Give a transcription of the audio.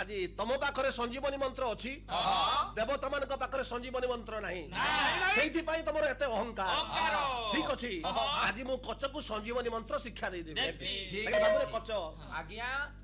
আজি ତମ ପାଖରେ ସଞ୍ଜୀବନୀ ମନ୍ତ୍ର ଅଛି ଦେବତା ମାନଙ୍କ ପାଖରେ ସଞ୍ଜୀବନୀ ମନ୍ତ୍ର ନାହିଁ ସେଇଥି ପାଇଁ ତମର ଏତେ ଅହଙ୍କାର ଠିକ ଅଛି ଆଜି ମୁଁ କଚକୁ ସଞ୍ଜୀବନୀ ମନ୍ତ୍ର ଶିକ୍ଷା ଦେଇଦେବି ଦେବି। ବାବୁରେ କଚ ଆଜ୍ଞା